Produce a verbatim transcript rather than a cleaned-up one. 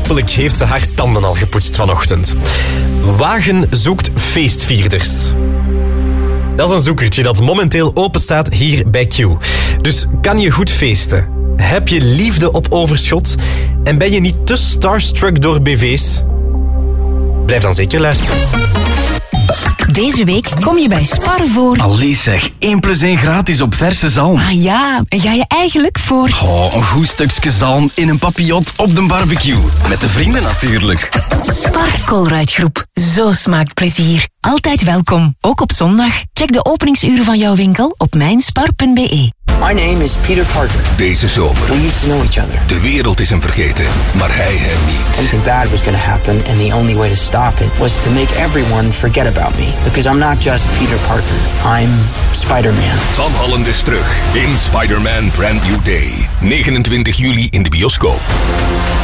hopelijk heeft ze haar tanden al gepoetst vanochtend. Wagen zoekt feestvierders. Dat is een zoekertje dat momenteel openstaat hier bij Q. Dus kan je goed feesten? Heb je liefde op overschot? En ben je niet te starstruck door B V's? Blijf dan zeker luisteren. Deze week kom je bij Spar voor... Allee zeg, één plus één gratis op verse zalm. Ah ja, en ga je eigenlijk voor... Oh, een goed stukje zalm in een papillot op de barbecue. Met de vrienden natuurlijk. Spar Colruyt-groep. Zo smaakt plezier. Altijd welkom, ook op zondag. Check de openingsuren van jouw winkel op mijnspar punt b e. My name is Peter Parker. Deze zomer. We used to know each other. De wereld is hem vergeten, maar hij hem niet. Something bad was going to happen, and the only way to stop it was to make everyone forget about me. Because I'm not just Peter Parker. I'm Spider-Man. Tom Holland is terug in Spider-Man Brand New Day. negenentwintig juli in de bioscoop.